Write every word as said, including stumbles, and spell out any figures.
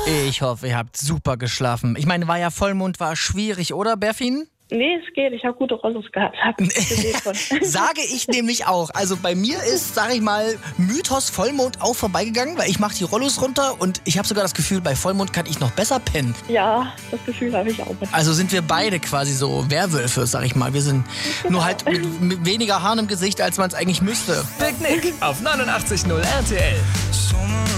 Ich hoffe, ihr habt super geschlafen. Ich meine, war ja Vollmond, war schwierig, oder, Berfin? Nee, es geht. Ich habe gute Rollos gehabt. Hab ich gesehen von. Sage ich nämlich auch. Also bei mir ist, sag ich mal, Mythos Vollmond auch vorbeigegangen, weil ich mache die Rollos runter und ich habe sogar das Gefühl, bei Vollmond kann ich noch besser pennen. Ja, das Gefühl habe ich auch. Also sind wir beide quasi so Werwölfe, sag ich mal. Wir sind nur halt mit, mit weniger Haaren im Gesicht, als man es eigentlich müsste. Picknick auf neunundachtzig Komma null R T L.